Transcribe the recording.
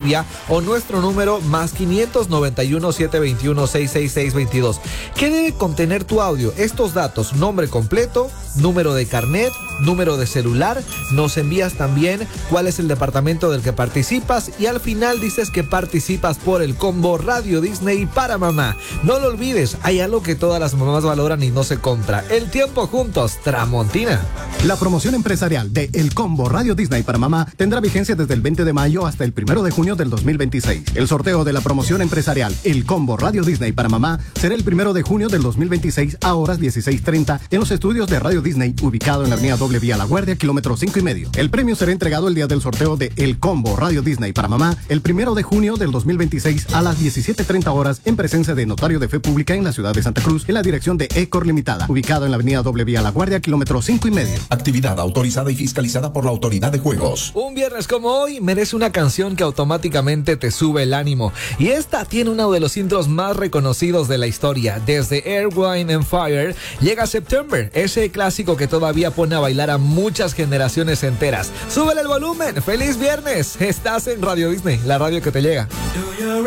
Colombia, o nuestro número más 591-721-66622. ¿Qué debe contener tu audio? Estos datos: nombre completo, número de carnet, número de celular. Nos envías también cuál es el departamento del que participas y al final dices que participas por el combo Radio Disney para mamá. No lo olvides, hay algo que todas las mamás valoran y no se compra: el tiempo juntos. Tramontina. La promoción empresarial de El Combo Radio Disney para mamá tendrá vigencia desde el 20 de mayo hasta el 1 de junio del 2026. El sorteo de la promoción empresarial El Combo Radio Disney para mamá será el 1 de junio del 2026 a horas 16:30 en los estudios de Radio Disney, ubicado en la avenida Doble Vía La Guardia, kilómetro 5,5. El premio será entregado el día del sorteo de El Combo Radio Disney para mamá el 1 de junio del 2026 a las 17:30 horas en presencia de notario de fe pública en la ciudad de Santa Cruz, en la dirección de Ecor Limitada, ubicado en la avenida Doble Vía La Guardia, kilómetro 5,5. Actividad autorizada y fiscalizada por la Autoridad de Juegos. Un viernes como hoy merece una canción que automáticamente te sube el ánimo. Y esta tiene uno de los intros más reconocidos de la historia. Desde Earth, Wind and Fire llega September, ese clásico que todavía pone a bailar a muchas generaciones enteras. ¡Súbele el volumen! ¡Feliz viernes! Estás en Radio Disney, la radio que te llega.